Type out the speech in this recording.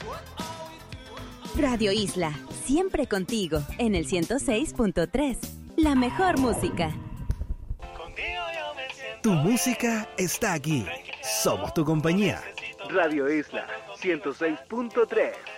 Radio Isla, siempre contigo, en el 106.3. La mejor música. Tu música está aquí. Somos tu compañía. Radio Isla 106.3.